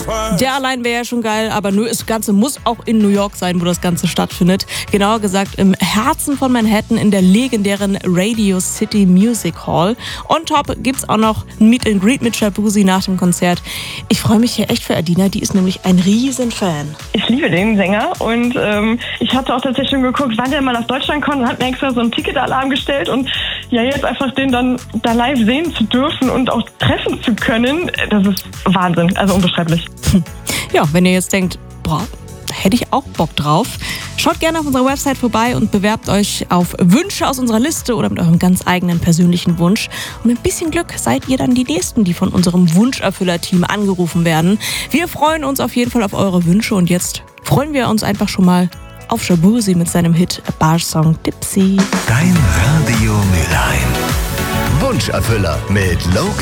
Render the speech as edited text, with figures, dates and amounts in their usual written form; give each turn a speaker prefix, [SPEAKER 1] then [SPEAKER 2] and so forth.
[SPEAKER 1] Der allein wäre ja schon geil, aber nur das Ganze muss auch in New York sein, wo das Ganze stattfindet. Genauer gesagt im Herzen von Manhattan in der legendären Radio City Music Hall. On top gibt's auch noch ein Meet and Greet mit Shaboozey nach dem Konzert. Ich freue mich hier echt für Adina, die ist nämlich ein Riesenfan.
[SPEAKER 2] Ich liebe den Sänger und ich hatte auch tatsächlich schon geguckt, wann der mal nach Deutschland kommt und hat mir extra so einen Ticketalarm gestellt und ja, jetzt einfach den dann da live sehen zu dürfen und auch treffen zu können, das ist Wahnsinn, also unbeschreiblich.
[SPEAKER 1] Ja, wenn ihr jetzt denkt, boah, da hätte ich auch Bock drauf, schaut gerne auf unserer Website vorbei und bewerbt euch auf Wünsche aus unserer Liste oder mit eurem ganz eigenen persönlichen Wunsch. Und mit ein bisschen Glück seid ihr dann die Nächsten, die von unserem Wunscherfüller-Team angerufen werden. Wir freuen uns auf jeden Fall auf eure Wünsche und jetzt freuen wir uns einfach schon mal auf Shaboozey mit seinem Hit Bar-Song Dipsy.
[SPEAKER 3] Dein Radio Mülheim. Wunscherfüller mit Local